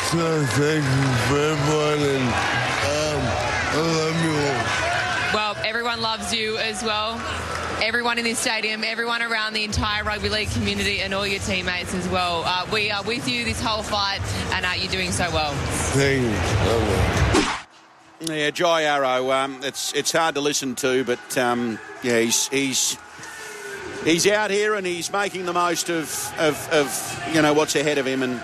So thank you for everyone, and I love you all. Well, everyone loves you as well. Everyone in this stadium, everyone around the entire rugby league community, and all your teammates as well. We are with you this whole fight, and you're doing so well. Thank you. Yeah, Jai Arrow. It's hard to listen to, but yeah, he's out here and he's making the most of what's ahead of him, and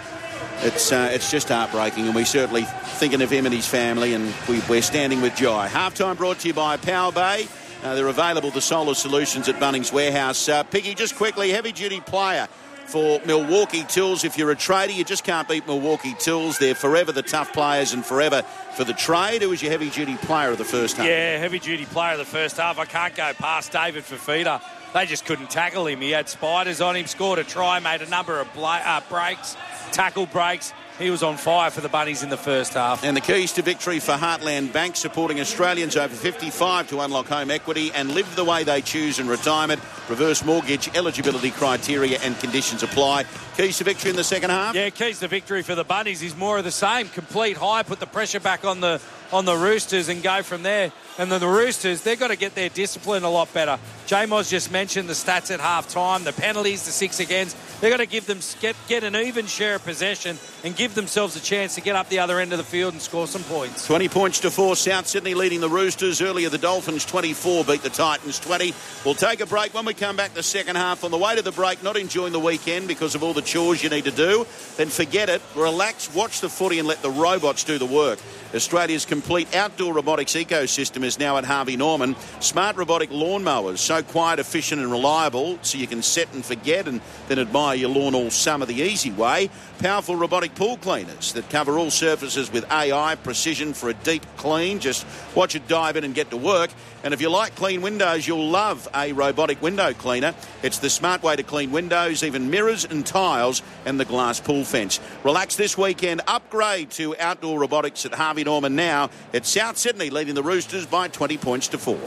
it's just heartbreaking. And we're certainly thinking of him and his family, and we're standing with Jai. Halftime brought to you by Power Bay. They're available, the solar solutions at Bunnings Warehouse. Piggy, just quickly, heavy-duty player for Milwaukee Tools. If you're a trader, you just can't beat Milwaukee Tools. They're forever the tough players and forever for the trade. Who was your heavy-duty player of the first half? Yeah, heavy-duty player of the first half. I can't go past David Fifita. They just couldn't tackle him. He had spiders on him, scored a try, made a number of breaks, tackle breaks. He was on fire for the Bunnies in the first half. And the keys to victory for Heartland Bank, supporting Australians over 55 to unlock home equity and live the way they choose in retirement. Reverse mortgage eligibility criteria and conditions apply. Keys to victory in the second half? Yeah, keys to victory for the Bunnies is more of the same. Complete high, put the pressure back on the Roosters and go from there. And then the Roosters, they've got to get their discipline a lot better. J-Moz just mentioned the stats at half-time, the penalties, the 6 against. They've got to give them get an even share of possession and give themselves a chance to get up the other end of the field and score some points. 20 points to 4. South Sydney leading the Roosters. Earlier, the Dolphins 24 beat the Titans 20. We'll take a break. When we come back the second half, on the way to the break, not enjoying the weekend because of all the chores you need to do, then forget it. Relax, watch the footy and let the robots do the work. Australia's complete outdoor robotics ecosystem is now at Harvey Norman. Smart robotic lawnmowers, so quiet, efficient and reliable, so you can set and forget and then admire your lawn all summer the easy way. Powerful robotic pool cleaners that cover all surfaces with AI precision for a deep clean. Just watch it dive in and get to work. And if you like clean windows, you'll love a robotic window cleaner. It's the smart way to clean windows, even mirrors and tiles, and the glass pool fence. Relax this weekend. Upgrade to outdoor robotics at Harvey Norman now. It's South Sydney leading the Roosters by 20 points to 4.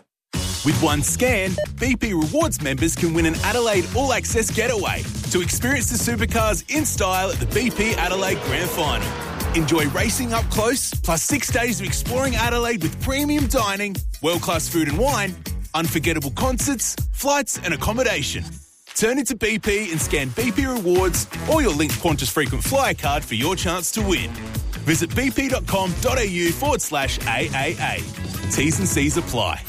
With one scan, BP Rewards members can win an Adelaide All Access getaway to experience the supercars in style at the BP Adelaide Grand Final. Enjoy racing up close, plus 6 days of exploring Adelaide with premium dining, world-class food and wine, unforgettable concerts, flights and accommodation. Turn into BP and scan BP Rewards or your linked Qantas frequent flyer card for your chance to win. Visit bp.com.au/AAA. T's and C's apply.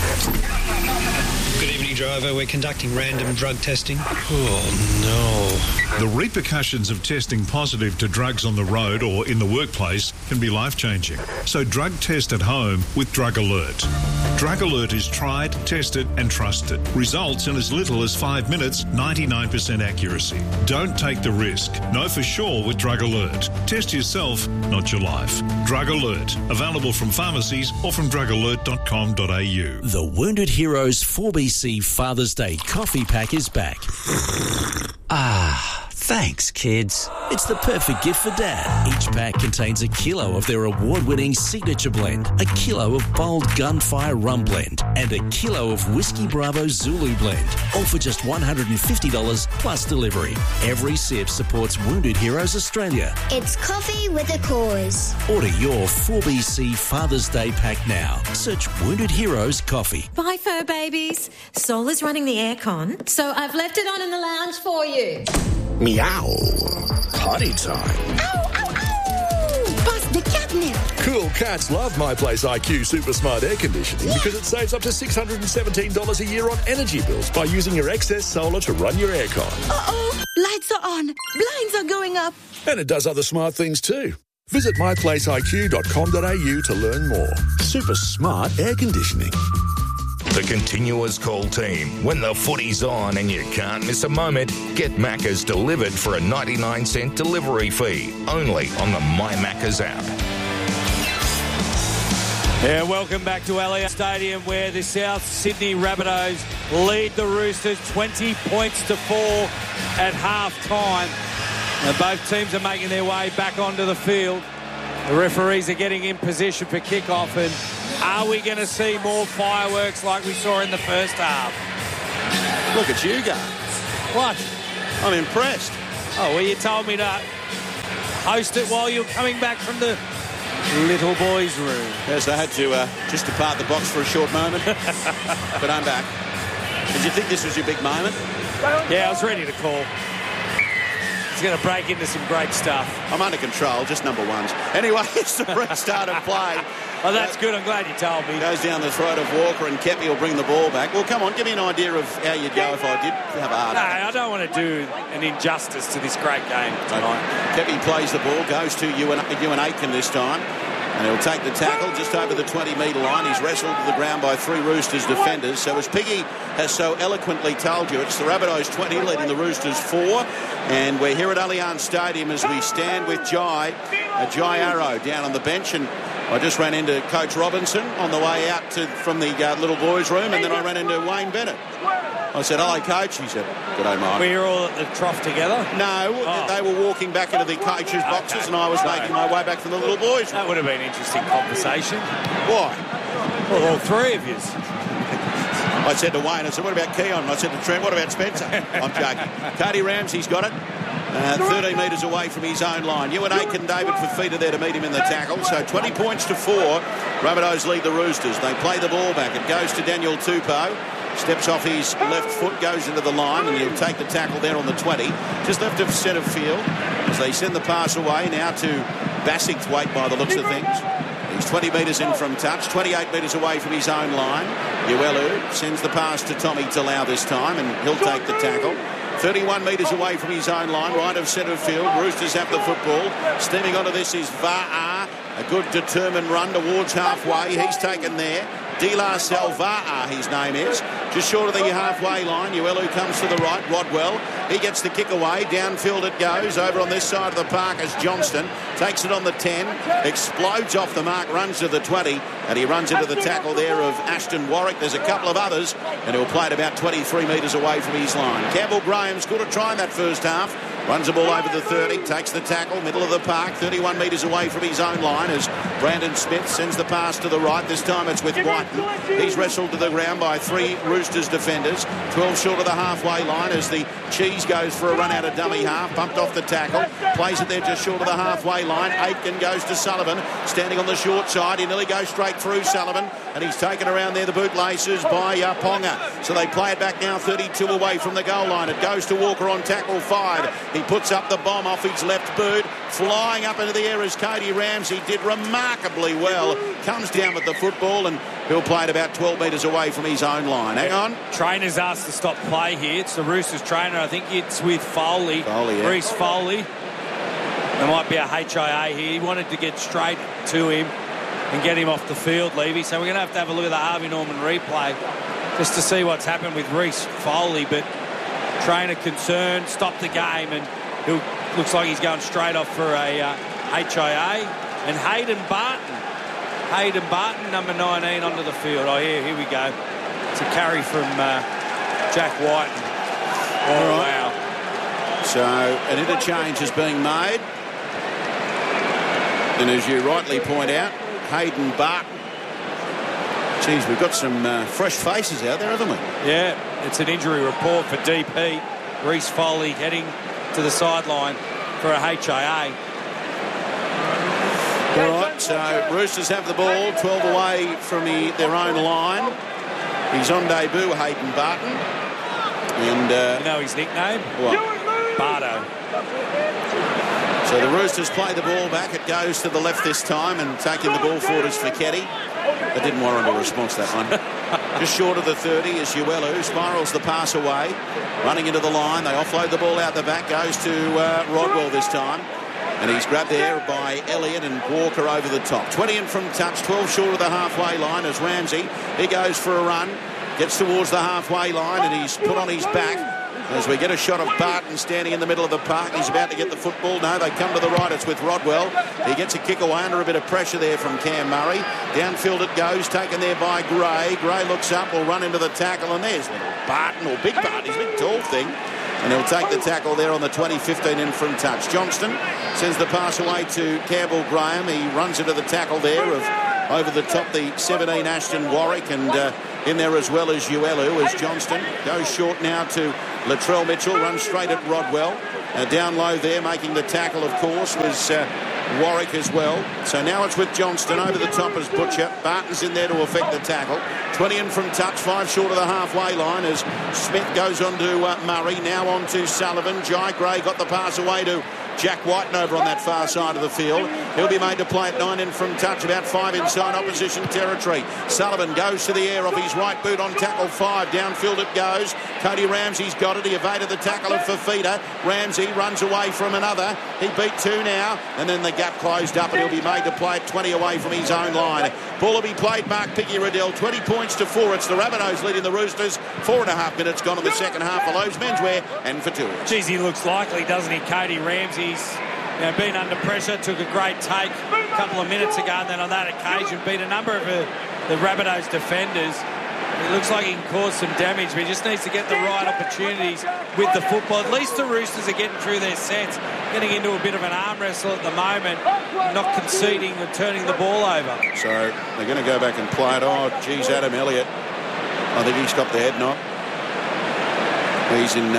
Good evening, driver. We're conducting random drug testing. Oh, no. The repercussions of testing positive to drugs on the road or in the workplace can be life-changing. So drug test at home with Drug Alert. Drug Alert is tried, tested and trusted. Results in as little as 5 minutes, 99% accuracy. Don't take the risk. Know for sure with Drug Alert. Test yourself, not your life. Drug Alert. Available from pharmacies or from drugalert.com.au. The Wounded Heroes 4BC Father's Day coffee pack is back. Thanks, kids. It's the perfect gift for Dad. Each pack contains a kilo of their award-winning signature blend, a kilo of bold Gunfire Rum Blend, and a kilo of Whiskey Bravo Zulu Blend, all for just $150 plus delivery. Every sip supports Wounded Heroes Australia. It's coffee with a cause. Order your 4BC Father's Day pack now. Search Wounded Heroes Coffee. Bye, fur babies. Sol is running the aircon, so I've left it on in the lounge for you. Meow. Potty time. Ow, ow, ow! Pass the catnip. Cool cats love My Place IQ Super Smart Air Conditioning because it saves up to $617 a year on energy bills by using your excess solar to run your aircon. Uh-oh. Lights are on. Blinds are going up. And it does other smart things too. Visit myplaceiq.com.au to learn more. Super Smart Air Conditioning. The Continuous Call team. When the footy's on and you can't miss a moment, get Macca's delivered for a 99-cent delivery fee. Only on the My Macca's app. Yeah, welcome back to Elliott Stadium, where the South Sydney Rabbitohs lead the Roosters 20 points to 4 at half-time. Now, both teams are making their way back onto the field. The referees are getting in position for kickoff, and are we going to see more fireworks like we saw in the first half? Look at you go. What? I'm impressed. Oh, well, you told me to post it while you're coming back from the little boys' room. Yes, they had to just depart the box for a short moment. But I'm back. Did you think this was your big moment? Yeah, I was ready to call. He's going to break into some great stuff. I'm under control, just number ones. Anyway, it's the restart of play. Oh, that's good. I'm glad you told me. Goes down the throat of Walker, and Kepi will bring the ball back. Well, come on, give me an idea of how you'd go if I did have a hard. No, I don't want to do an injustice to this great game tonight. Kepi plays the ball, goes to Ewan Aitken this time. And he'll take the tackle just over the 20-metre line. He's wrestled to the ground by 3 Roosters defenders. So as Piggy has so eloquently told you, it's the Rabbitohs 20 leading the Roosters 4. And we're here at Allianz Stadium as we stand with Jai Arrow down on the bench. And I just ran into Coach Robinson on the way out from the little boys' room, and then I ran into Wayne Bennett. I said, hello, Coach. He said, g'day, Mike. Were you all at the trough together? No, They were walking back into the coaches' boxes, and I was making my way back from the little boys' room. That would have been an interesting conversation. Why? Well, all 3 of you. I said to Wayne, I said, what about Keon? And I said to Trent, what about Spencer? I'm joking. Cody Ramsey's got it. 13 metres away from his own line. Ewan Aitken, David Fafita there to meet him in the tackle. So 20 points to 4. Rabbitohs lead the Roosters. They play the ball back. It goes to Daniel Tupou. Steps off his left foot, goes into the line, and he'll take the tackle there on the 20. Just left of centre field as they send the pass away now to Bassingthwaite by the looks of things. He's 20 metres in from touch, 28 metres away from his own line. Uelu sends the pass to Tommy Talau this time, and he'll take the tackle. 31 metres away from his own line, right of centre field. Roosters have the football. Steaming onto this is Va'a. A good determined run towards halfway. He's taken there. Dilar Salva'a, his name is. Just short of the halfway line. Uelu comes to the right. Rodwell. He gets the kick away. Downfield it goes. Over on this side of the park is Johnston. Takes it on the 10. Explodes off the mark. Runs to the 20. And he runs into the tackle there of Ashton Warwick. There's a couple of others. And he'll play it about 23 metres away from his line. Campbell Graham's good at trying that first half. Runs the ball over the 30, takes the tackle, middle of the park, 31 metres away from his own line as Brandon Smith sends the pass to the right. This time it's with Whiten. He's wrestled to the ground by 3 Roosters defenders. 12 short of the halfway line as the Cheese goes for a run out of dummy half. Bumped off the tackle. Plays it there just short of the halfway line. Aitken goes to Sullivan. Standing on the short side. He nearly goes straight through Sullivan. And he's taken around there, the bootlaces, by Ponga. So they play it back now 32 away from the goal line. It goes to Walker on tackle 5. He puts up the bomb off his left boot. Flying up into the air as Cody Ramsey did remarkably well. Comes down with the football and he'll play it about 12 metres away from his own line. Hang on. Trainer's asked to stop play here. It's the Roosters trainer. I think it's with Foley. Yeah. Reece Foley. There might be a HIA here. He wanted to get straight to him and get him off the field, Levy. So we're going to have a look at the Harvey Norman replay just to see what's happened with Reece Foley. But trainer concerned, stopped the game, and looks like he's going straight off for a HIA. And Hayden Barton, number 19, onto the field. Oh, yeah, here we go. It's a carry from Jack Whiten. Oh, wow. So an interchange is being made. And as you rightly point out, Hayden Barton. Geez, we've got some fresh faces out there, haven't we? Yeah, it's an injury report for DP. Reece Foley heading to the sideline for a HIA. All right, so Roosters have the ball, 12 away from their own line. He's on debut, Hayden Barton. And you know his nickname? What? Bardo. So the Roosters play the ball back. It goes to the left this time, and taking the ball forward is Fiketti. That didn't warrant a response, that one. Just short of the 30 is Uelu. Spirals the pass away. Running into the line. They offload the ball out the back. Goes to Rodwell this time. And he's grabbed there by Elliott and Walker over the top. 20 in from touch. 12 short of the halfway line as Ramsey. He goes for a run. Gets towards the halfway line and he's put on his back. As we get a shot of Barton standing in the middle of the park. He's about to get the football. No, they come to the right. It's with Rodwell. He gets a kick away under a bit of pressure there from Cam Murray. Downfield it goes. Taken there by Gray. Gray looks up. Will run into the tackle. And there's little Barton, or Big Barton. He's a big tall thing. And he'll take the tackle there on the 20-15 in from touch. Johnston sends the pass away to Campbell Graham. He runs into the tackle there of over the top the 17 Ashton Warwick, and in there as well as Uelu as Johnston goes short now to Latrell Mitchell, runs straight at Rodwell. Down low there, making the tackle, of course, was Warwick as well. So now it's with Johnston over the top as Butcher. Barton's in there to effect the tackle. 20 in from touch, 5 short of the halfway line as Smith goes on to Murray. Now on to Sullivan. Jai Gray got the pass away to Jack Whiten over on that far side of the field. He'll be made to play at 9 in from touch, about 5 inside opposition territory. Sullivan goes to the air off his right boot on tackle 5. Downfield it goes. Cody Ramsey's got it. He evaded the tackle of Fafita. Ramsey runs away from another. He beat 2 now, and then the gap closed up, and he'll be made to play at 20 away from his own line. Ball will be played, Mark Picky-Riddell. 20 points to 4. It's the Rabbitohs leading the Roosters. 4.5 minutes gone in the second half for Lowe's menswear and for Tools. Geez, he looks likely, doesn't he? Cody Ramsey's been under pressure, took a great take a couple of minutes ago, and then on that occasion beat a number of the Rabbitohs defenders. It looks like he can cause some damage, but he just needs to get the right opportunities with the football. At least the Roosters are getting through their sets, getting into a bit of an arm wrestle at the moment, not conceding and turning the ball over. So they're going to go back and play it. Oh, geez, Adam Elliott. I think he's got the head knock. He's in...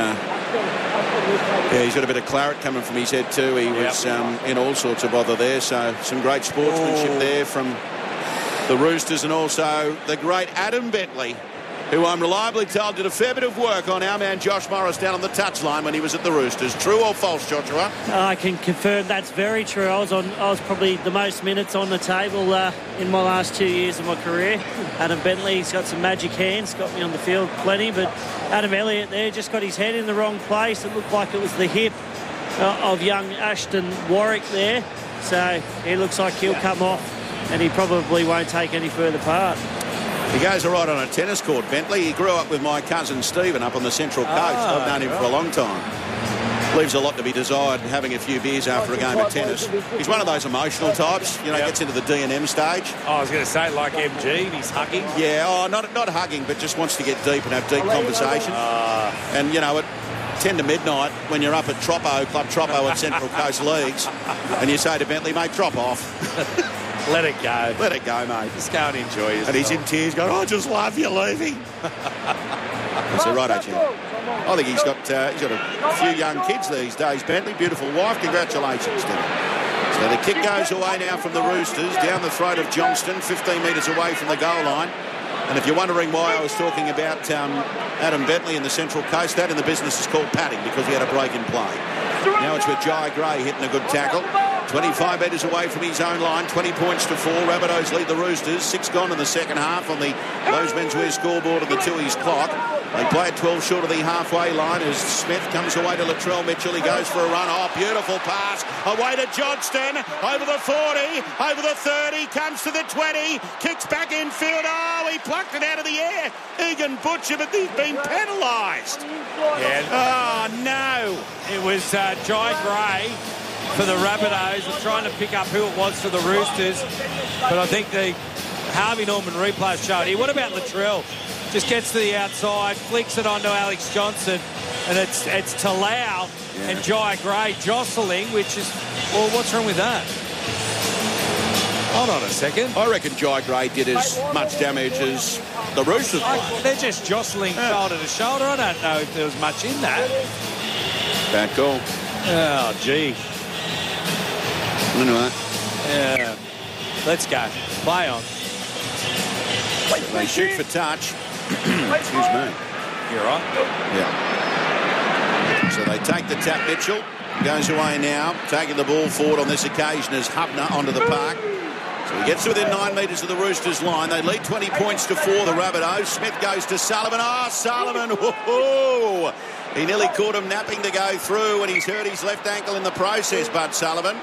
he's got a bit of claret coming from his head too. He was in all sorts of bother there. So some great sportsmanship there from the Roosters, and also the great Adam Bentley, who I'm reliably told did a fair bit of work on our man Josh Morris down on the touchline when he was at the Roosters. True or false, Joshua? I can confirm that's very true. I was probably the most minutes on the table in my last 2 years of my career. Adam Bentley's got some magic hands, got me on the field plenty, but Adam Elliott there just got his head in the wrong place. It looked like it was the hip of young Ashton Warwick there. So he looks like he'll come off, and he probably won't take any further part. He goes all right on a tennis court, Bentley. He grew up with my cousin Stephen up on the Central Coast. I've known him for a long time. Leaves a lot to be desired having a few beers after a game of tennis. He's one of those emotional types, gets into the D&M stage. I was going to say, like MG, he's hugging. Yeah, not hugging, but just wants to get deep and have deep conversation. And, at 10 to midnight, when you're up at Club Troppo at Central Coast Leagues, and you say to Bentley, mate, drop off. Let it go. Let it go, mate. Just go and enjoy yourself. And he's in tears going, I just love you leaving. So right, I think he's got a few young kids these days, Bentley. Beautiful wife. Congratulations to him. So the kick goes away now from the Roosters, down the throat of Johnston, 15 metres away from the goal line. And if you're wondering why I was talking about Adam Bentley in the Central Coast, that in the business is called padding, because he had a break in play. Now it's with Jai Gray hitting a good tackle. 25 metres away from his own line, 20 points to 4. Rabbitohs lead the Roosters. 6 gone in the second half on the Lowe's menswear scoreboard of the Tooheys clock. They play it 12 short of the halfway line as Smith comes away to Latrell Mitchell. He goes for a run. Oh, beautiful pass. Away to Johnston. Over the 40. Over the 30. Comes to the 20. Kicks back infield. Oh, he plucked it out of the air. Egan Butcher, but he's been penalised. Yeah. Oh, no. It was Jai Gray for the Rabbitohs. We're trying to pick up who it was for the Roosters, but I think the Harvey Norman replay showed here. What about Latrell? Just gets to the outside, flicks it onto Alex Johnson, and it's Talau and Jai Gray jostling, which is, well, what's wrong with that? Hold on a second. I reckon Jai Gray did as much damage as the Roosters. They're just jostling shoulder to shoulder. I don't know if there was much in that. Bad call. Oh, gee. Anyway. Yeah. Let's go. Play on. They shoot for touch. Excuse me. You're right. Yeah. So they take the tap. Mitchell goes away now, taking the ball forward on this occasion as Hubner onto the park. So he gets to within 9 metres of the Roosters line. They lead 20 points to 4, the Rabbitohs. Smith goes to Sullivan. Oh, Sullivan. Whoa. He nearly caught him napping to go through, and he's hurt his left ankle in the process, Bud Sullivan.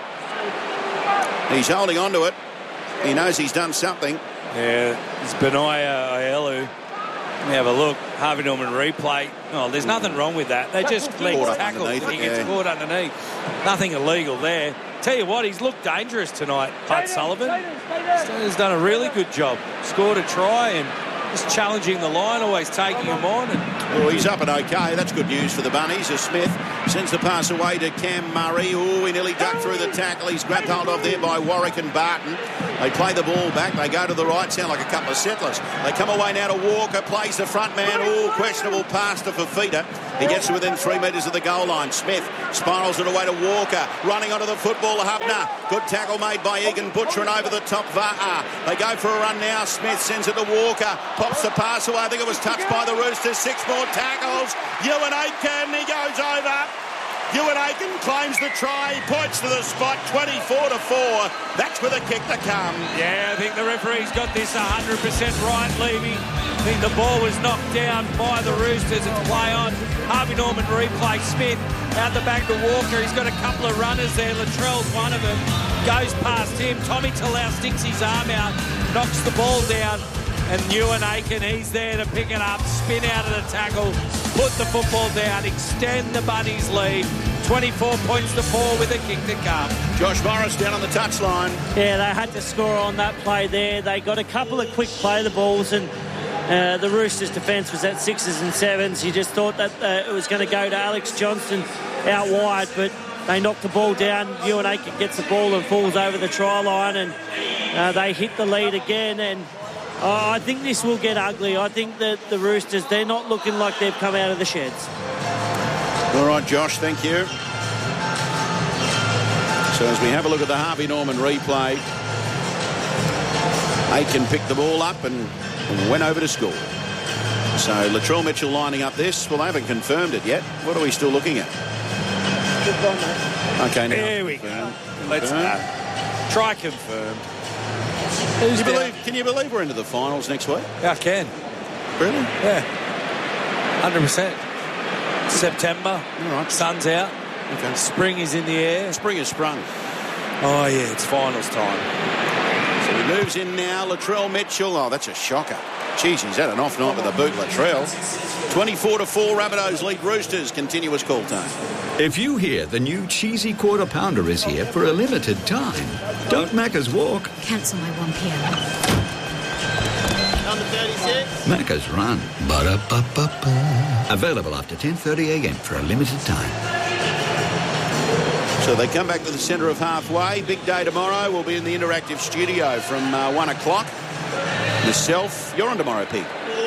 He's holding on to it. He knows he's done something. Yeah, it's Benaya Aielu. Let me have a look. Harvey Norman replay. Oh, there's nothing wrong with that. They just legs tackle. He gets caught underneath. Nothing illegal there. Tell you what, he's looked dangerous tonight, Bud Sullivan. He's done a really good job. Scored a try and just challenging the line, always taking him on. Well, he's up and okay. That's good news for the Bunnies as Smith sends the pass away to Cam Murray. Oh, he nearly ducked through the tackle. He's grabbed hold of there by Warwick and Barton. They play the ball back. They go to the right. Sound like a couple of settlers. They come away now to Walker. Plays the front man. Oh, questionable pass to Fafita. He gets to within 3 metres of the goal line. Smith spirals it away to Walker. Running onto the football, Hubner. Good tackle made by Egan Butcher and over the top, Va'a. They go for a run now. Smith sends it to Walker. Pops the pass away. I think it was touched by the Roosters. 6 more tackles. Ewan Aitken, he goes over. Ewan Aitken claims the try. He points to the spot. 24-4. That's with a kick to come. Yeah, I think the referee's got this 100% right, Levy. I think the ball was knocked down by the Roosters. It's play on. Harvey Norman replay. Smith out the back to Walker. He's got a couple of runners there. Latrell's one of them. Goes past him. Tommy Talau sticks his arm out. Knocks the ball down. And Ewan Aitken, he's there to pick it up. Spin out of the tackle. Put the football down. Extend the Bunnies' lead. 24 points to 4 with a kick to come. Josh Morris down on the touchline. Yeah, they had to score on that play there. They got a couple of quick play the balls, and the Roosters' defence was at 6s and 7s. You just thought that it was going to go to Alex Johnston out wide, but they knocked the ball down. Ewan Aitken gets the ball and falls over the try line, and they hit the lead again. And I think this will get ugly. I think that the Roosters, they're not looking like they've come out of the sheds. All right, Josh, thank you. So as we have a look at the Harvey Norman replay, Aitken picked the ball up and went over to score. So Latrell Mitchell lining up this. Well, they haven't confirmed it yet. What are we still looking at? Okay, now. There we go. Let's try confirmed. Can you believe we're into the finals next week? Yeah, I can. Really? Yeah. 100%. September. All right. Sun's out. Okay. Spring is in the air. Spring has sprung. Oh, yeah, it's finals time. So he moves in now. Latrell Mitchell. Oh, that's a shocker. Jeez, he's had an off night with a boot, Latrell. 24-4, Rabbitohs lead Roosters. Continuous call time. If you hear the new cheesy quarter pounder is here for a limited time, don't Macca's walk. Cancel my 1 p.m. Number 36. Macca's run. Ba-da-ba-ba-ba. Available after 10:30 a.m. for a limited time. So they come back to the centre of halfway. Big day tomorrow. We'll be in the interactive studio from 1 o'clock. Yourself, you're on tomorrow, Pete.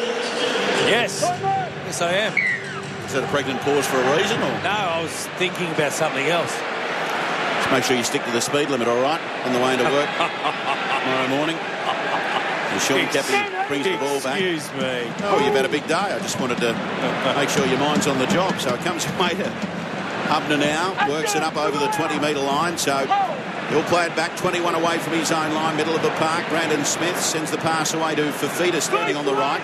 Yes. Yes, I am. Is that a pregnant pause for a reason? Or? No, I was thinking about something else. Just make sure you stick to the speed limit, all right, on the way into work tomorrow morning. And Sean Cappy brings the ball back. Excuse me. Oh, you've had a big day. I just wanted to make sure your mind's on the job. So it comes away to Hubner now. Works it up over the 20-metre line. So he'll play it back 21 away from his own line, middle of the park. Brandon Smith sends the pass away to Fafita, standing on the right.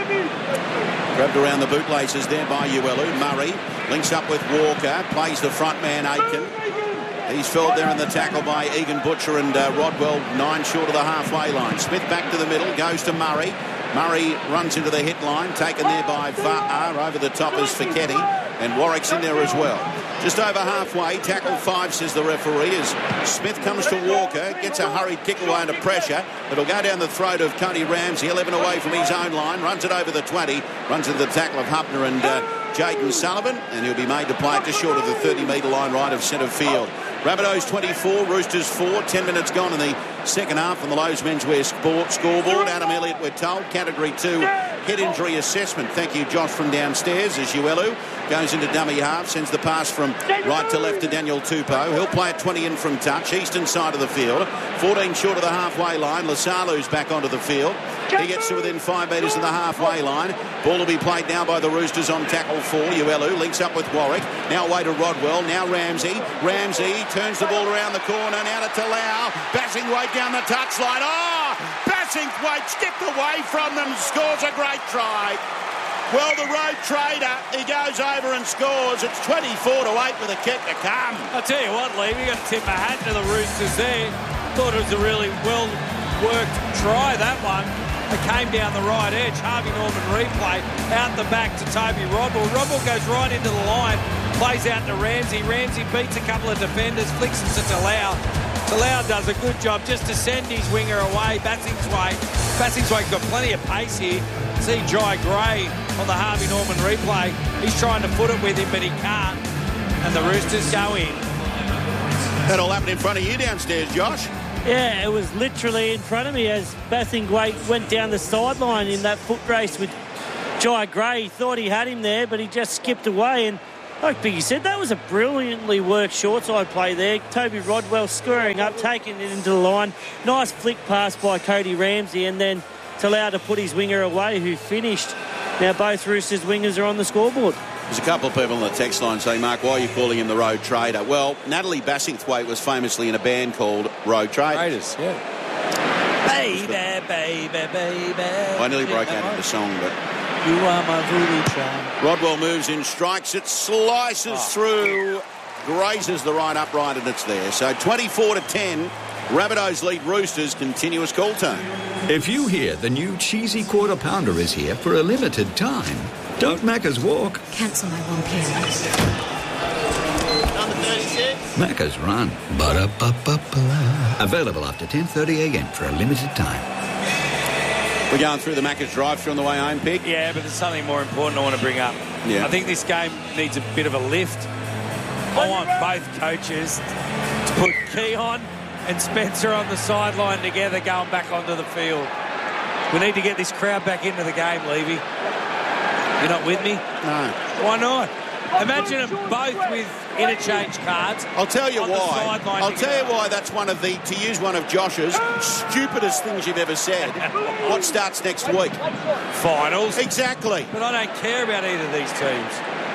Grabbed around the bootlaces there by Uelu. Murray links up with Walker. Plays the front man, Aitken. He's felled there in the tackle by Egan Butcher and Rodwell, 9 short of the halfway line. Smith back to the middle, goes to Murray. Murray runs into the hit line, taken there by Va'a. Over the top is Fiketti, and Warwick's in there as well. Just over halfway, tackle 5, says the referee, as Smith comes to Walker, gets a hurried kick away under pressure. It'll go down the throat of Cody Ramsey, 11 away from his own line, runs it over the 20, runs into the tackle of Hubner and Jayden Sullivan, and he'll be made to play it just short of the 30-metre line right of centre field. Rabbitohs 24, Roosters 4, 10 minutes gone in the second half on the Lowe's Menswear scoreboard. Adam Elliott, we're told, Category 2 head injury assessment. Thank you, Josh, from downstairs, as Uelu goes into dummy half, sends the pass from right to left to Daniel Tupou. He'll play it 20 in from touch, eastern side of the field, 14 short of the halfway line. Lasalu's back onto the field. He gets to within 5 metres of the halfway line. Ball will be played now by the Roosters on tackle 4. Uelu links up with Warwick. Now away to Rodwell. Now Ramsey. Ramsey turns the ball around the corner. Now to Talau. Bassingthwaite down the touchline. Oh! Bassingthwaite skipped away from them. Scores a great try. Well, the road trader, he goes over and scores. It's 24-8 with a kick to come. I'll tell you what, Lee, we've got to tip my hat to the Roosters there. Thought it was a really well-worked try, that one. It came down the right edge. Harvey Norman replay. Out the back to Toby Rodwell. Rodwell goes right into the line. Plays out to Ramsey. Ramsey beats a couple of defenders. Flicks it to Talau. Talau does a good job just to send his winger away. Bassingthwaite's got plenty of pace here. See Jai Gray on the Harvey Norman replay. He's trying to foot it with him, but he can't. And the Roosters go in. That all happened in front of you downstairs, Josh. Yeah, it was literally in front of me as Bathingwait went down the sideline in that foot race with Jai Gray. He thought he had him there, but he just skipped away. And like Biggie said, that was a brilliantly worked short side play there. Toby Rodwell squaring up, taking it into the line. Nice flick pass by Cody Ramsey, and then Talau to put his winger away, who finished. Now both Roosters wingers are on the scoreboard. There's a couple of people on the text line saying, Mark, why are you calling him the Road Trader? Well, Natalie Bassingthwaite was famously in a band called Road Traders. Yeah. Baby, baby, baby. I nearly broke out into song, but... You are my voodoo child. Rodwell moves in, strikes it, slices through, grazes the right upright, and it's there. So 24-10, Rabbitohs lead Roosters, continuous call time. If you hear the new cheesy quarter pounder is here for a limited time, don't Macca's walk. Cancel my 1 p.m. Number 36. Macca's run. Ba-da-ba-ba-ba. Available after 10:30 a.m. for a limited time. We're going through the Macca's drive-through on the way home, Pig. Yeah, but there's something more important I want to bring up. Yeah. I think this game needs a bit of a lift. I want both coaches to put Keon and Spencer on the sideline together going back onto the field. We need to get this crowd back into the game, Levy. You're not with me? No. Why not? Imagine them both with interchange cards. I'll tell you why. That's one of the, to use one of Josh's, stupidest things you've ever said. What starts next week? Finals. Exactly. But I don't care about either of these teams.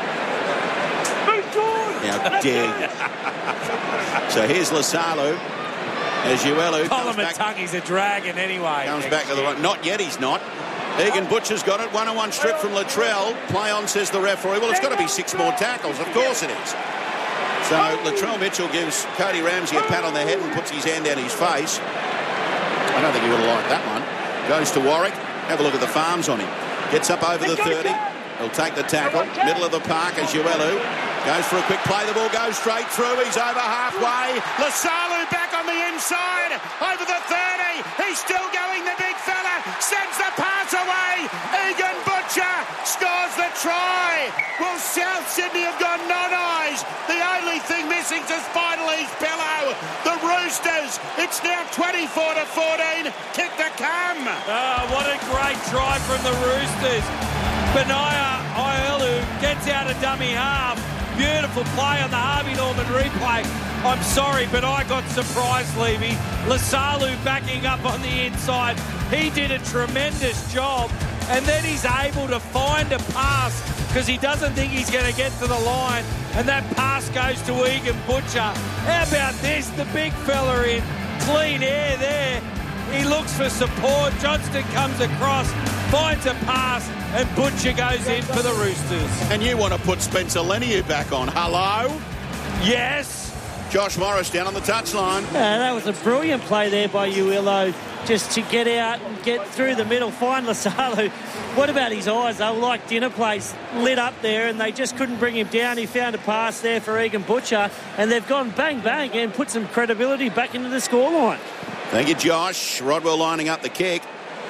How dare you. So here's Lasalu. As Uelu Colin Matungi's a dragon anyway. Comes back to the right. Not yet, he's not. Egan Butcher's got it. 1-on-1 strip from Latrell. Play on, says the referee. Well, it's got to be 6 more tackles. Of course it is. So Latrell Mitchell gives Cody Ramsey a pat on the head and puts his hand down his face. I don't think he would have liked that one. Goes to Warwick. Have a look at the farms on him. Gets up over the 30. He'll take the tackle. Middle of the park as Uelu goes for a quick play. The ball goes straight through. He's over halfway. Lasalu back on the inside. Over the 30. He's still going, the big fella. Sends the pass away. Egan Butcher scores the try. Well, South Sydney have got non-eyes. The only thing missing is Spinally's pillow. The Roosters, it's now 24-14. Kick to come. Oh, what a great try from the Roosters. Benaya Iolu gets out a dummy half. Beautiful play on the Harvey Norman replay. I'm sorry, but I got surprised, Levy. Lasalu backing up on the inside. He did a tremendous job. And then he's able to find a pass because he doesn't think he's going to get to the line. And that pass goes to Egan Butcher. How about this? The big fella in clean air there. He looks for support. Johnston comes across, finds a pass, and Butcher goes in for the Roosters. And you want to put Spencer Leniu back on. Hello? Yes. Josh Morris down on the touchline. That was a brilliant play there by Uelo, just to get out and get through the middle, find Lasalu. What about his eyes? They were like dinner plates lit up there, and they just couldn't bring him down. He found a pass there for Egan Butcher, and they've gone bang, bang, and put some credibility back into the scoreline. Thank you, Josh. Rodwell lining up the kick.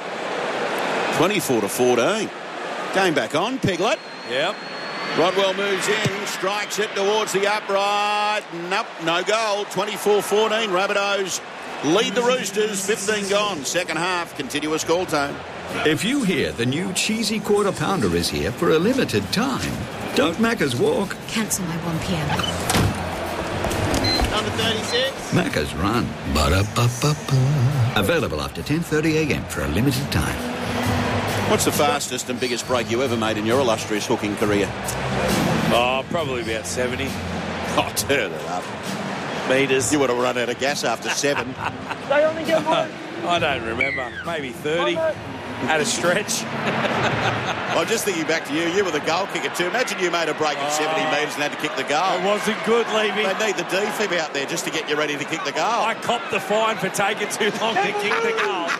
24-14. Game back on, Piglet. Yep. Rodwell moves in, strikes it towards the upright. Nope, no goal. 24-14. Rabbitohs lead the Roosters. 15 gone. Second half, continuous call time. If you hear the new cheesy quarter pounder is here for a limited time, don't Macca's walk. Cancel my 1 p.m. Number 36. Macca's run. Ba-da-ba-ba-ba. Available after 10:30 a.m. for a limited time. What's the fastest and biggest break you ever made in your illustrious hooking career? Oh, probably about 70. Oh, turn it up. Meters. You would have run out of gas after 7. They only get one. I don't remember. Maybe 30 at a stretch. I'm just thinking back to you. You were the goal kicker too. Imagine you made a break at 70 metres and had to kick the goal. It wasn't good, Levy. They need the defib out there just to get you ready to kick the goal. I copped the fine for taking too long to kick the goal.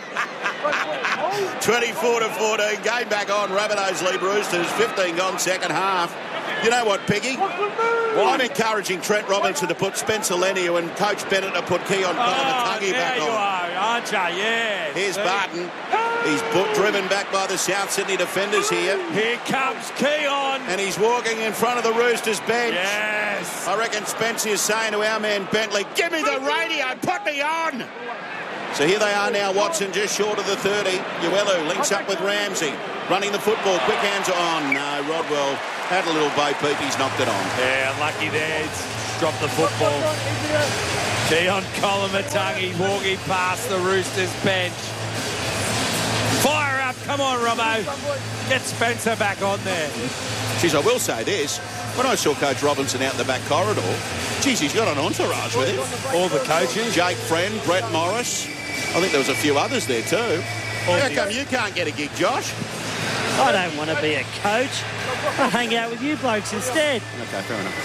24-14. Game back on. Rabbitohs lead Roosters. 15 gone second half. You know what, Piggy? I'm encouraging Trent Robinson to put Spencer Leniu and Coach Bennett to put Keon Koloamatangi back on. There you are, aren't you? Yeah. Here's Barton. He's driven back by the South Sydney defenders here. Here comes Keon. And he's walking in front of the Roosters bench. Yes. I reckon Spencer is saying to our man Bentley, give me the radio, put me on. So here they are now, Watson just short of the 30. Uelu links up with Ramsey. Running the football, quick hands on. No, Rodwell had a little bo peep, he's knocked it on. Yeah, lucky there. It's dropped the football. Keon Koloamatangi walking past the Roosters bench. Fire up, come on, Robbo. Get Spencer back on there. Jeez, I will say this. When I saw Coach Robinson out in the back corridor, geez, he's got an entourage with him. All the coaches. Jake Friend, Brett Morris. I think there was a few others there too. How come you can't get a gig, Josh? I don't want to be a coach. I hang out with you blokes instead. Okay, fair enough.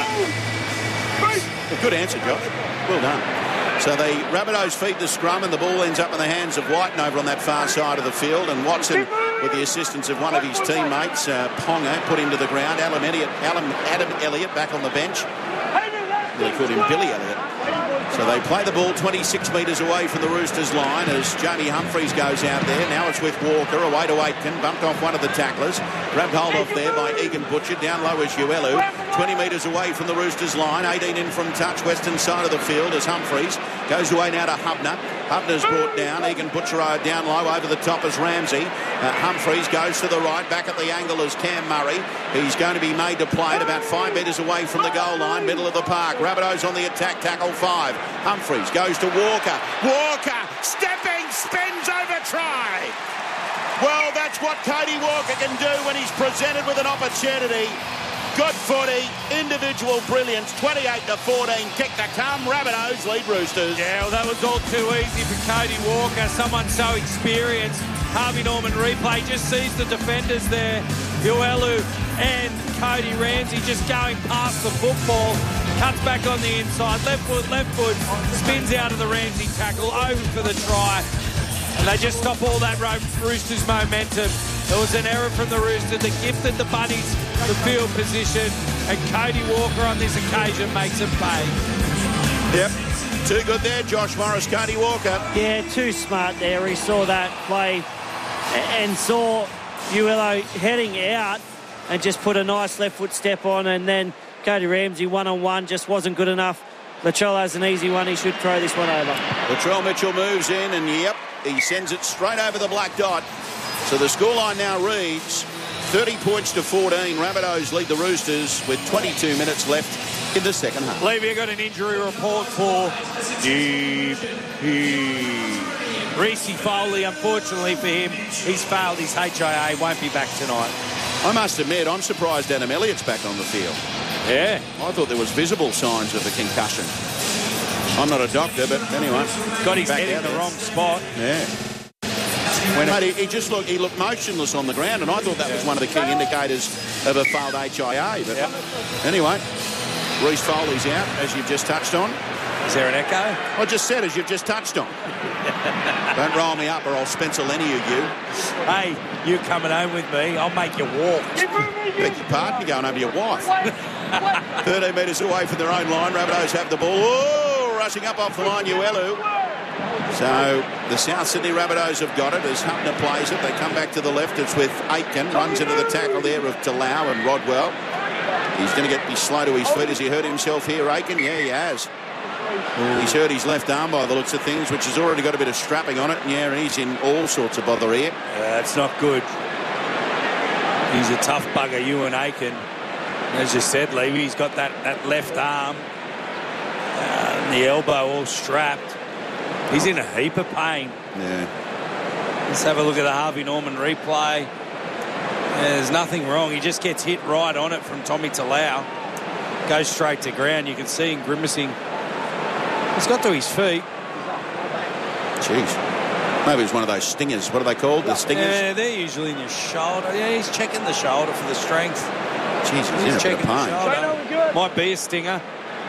Good answer, Josh. Well done. So the Rabbitohs feed the scrum and the ball ends up in the hands of Whiten over on that far side of the field, and Watson, with the assistance of one of his teammates, Ponga, put him to the ground. Adam Elliott back on the bench. They called him Billy Elliott. So they play the ball 26 metres away from the Roosters line as Jamie Humphries goes out there. Now it's with Walker, away to Aitken, bumped off one of the tacklers. Grabbed hold of there by Egan Butcher. Down low is Uelu. 20 metres away from the Roosters line. 18 in from touch, western side of the field as Humphries goes away now to Hubner. Hubner's brought down. Egan Butcher down low over the top as Ramsey. Humphries goes to the right, back at the angle as Cam Murray. He's going to be made to play at about 5 metres away from the goal line, middle of the park. Rabbitohs on the attack, tackle 5. Humphries goes to Walker. Walker stepping, spins over try. Well, that's what Cody Walker can do when he's presented with an opportunity. Good footy, individual brilliance, 28-14, kick to come, Rabbitohs lead Roosters. Yeah, well, that was all too easy for Cody Walker, someone so experienced. Harvey Norman replay just sees the defenders there, Uelu and Cody Ramsey just going past the football, cuts back on the inside, left foot, spins out of the Ramsey tackle, over for the try, and they just stop all that Roosters momentum. There was an error from the Roosters that gifted the Bunnies the field position, and Cody Walker on this occasion makes it pay. Yep, too good there, Josh Morris, Cody Walker. Yeah, too smart there. He saw that play and saw Uelu heading out and just put a nice left foot step on, and then Cody Ramsey one-on-one just wasn't good enough. Latrell has an easy one. He should throw this one over. Latrell Mitchell moves in, and yep, he sends it straight over the black dot. So the scoreline now reads 30 points to 14. Rabbitohs lead the Roosters with 22 minutes left in the second half. Levy, got an injury report for Reece Foley. Unfortunately for him, he's failed his HIA, won't be back tonight. I must admit, I'm surprised Adam Elliott's back on the field. Yeah. I thought there was visible signs of the concussion. I'm not a doctor, but anyway. Got his head in the wrong spot. Yeah. Mate, he looked motionless on the ground, and I thought that was one of the key indicators of a failed HIA. But anyway, Reece Foley's out, as you've just touched on. Is there an echo? I just said, as you've just touched on. Don't roll me up or I'll Spencer Leniu you. Hey, you coming home with me, I'll make you walk. Beg your pardon, you're going over your wife. 13 metres away from their own line, Rabbitohs have the ball. Oh, rushing up off the line, Uelu. So the South Sydney Rabbitohs have got it as Hubner plays it. They come back to the left. It's with Aitken. Runs into the tackle there of Talau and Rodwell. He's going to be slow to his feet. Has he hurt himself here, Aitken? Yeah, he has. He's hurt his left arm by the looks of things, which has already got a bit of strapping on it. Yeah, and he's in all sorts of bother here. That's not good. He's a tough bugger, Ewan Aitken. As you said, Levy, he's got that left arm and the elbow all strapped. He's in a heap of pain. Yeah. Let's have a look at the Harvey Norman replay. There's nothing wrong. He just gets hit right on it from Tommy Talau. Goes straight to ground. You can see him grimacing. He's got to his feet. Jeez. Maybe it's one of those stingers. What are they called? The stingers? Yeah, they're usually in your shoulder. Yeah, he's checking the shoulder for the strength. Jesus, he's checking the shoulder. Might be a stinger.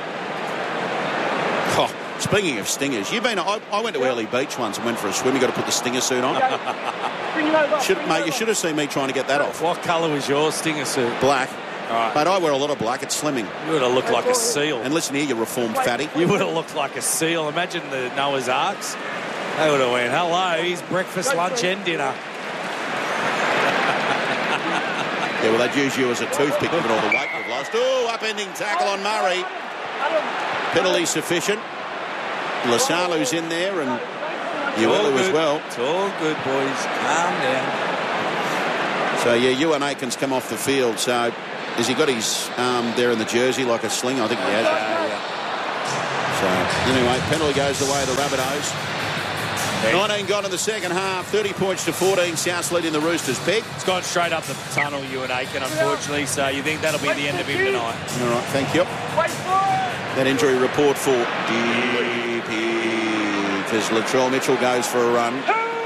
Oh, speaking of stingers, I went to Early Beach once and went for a swim. You got to put the stinger suit on. Mate, you should have seen me trying to get that off. What colour was your stinger suit? Black. Right. But I wear a lot of black. It's slimming. You would have looked like a seal. And listen here, you reformed fatty. You would have looked like a seal. Imagine the Noah's Arks. They would have went, hello, here's breakfast, lunch and dinner. Yeah, well, they'd use you as a toothpick given all the weight we've lost. Oh, upending tackle on Murray. Penalty sufficient. Lasalu's in there and Uelu as well. It's all good, boys. Calm down. So, yeah, Ewan Aikens come off the field. So, has he got his arm there in the jersey like a sling? I think he has. So, anyway, penalty goes the way of the Rabbitohs. 19 gone in the second half. 30 points to 14. South leading the Roosters. Peg? It's gone straight up the tunnel, Ewan Aiken, unfortunately. So you think that'll be the end of him tonight? All right, thank you. That injury report for DP, because Latrell Mitchell goes for a run.